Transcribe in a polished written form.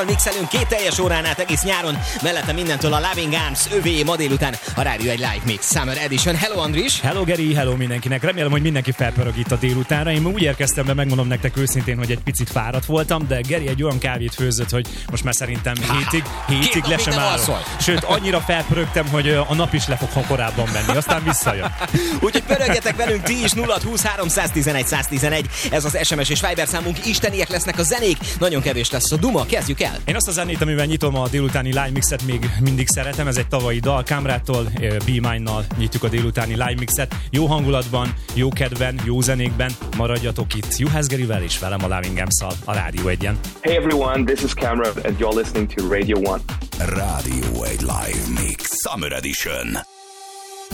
Mixelünk 2 teljes órán át egész nyáron, mellette mindentől a Loving Arms, övé ma délután a rádió egy live mix Summer Edition. Hello Andris! Hello Geri, hello mindenkinek! Remélem, hogy mindenki felpörög itt a délutánra. Én úgy érkeztem be, megmondom nektek őszintén, hogy egy picit fáradt voltam, de Geri egy olyan kávét főzött, hogy most már szerintem hétig le sem állok. Sőt, annyira felpörögtem, hogy a nap is le fog korábban menni, aztán visszajön. Úgyhogy pörögjetek velünk ti is, 0-20 311 111. Ez az SMS és Viber számunk, isteniek lesznek a zenék, nagyon kevés lesz a duma, kezdjük el. Én azt a zenét, amivel nyitom a délutáni live mixet, még mindig szeretem, ez egy tavalyi dal, Kamrától, Be Mine-nal nyitjuk a délutáni live mixet. Jó hangulatban, jó kedven, jó zenékben, maradjatok itt Juhász Gerivel és velem a Loving Arms-szal a Rádió 1-en. Hey everyone, this is Cameron and you're listening to Radio 1. Rádió 1 Live Mix Summer Edition.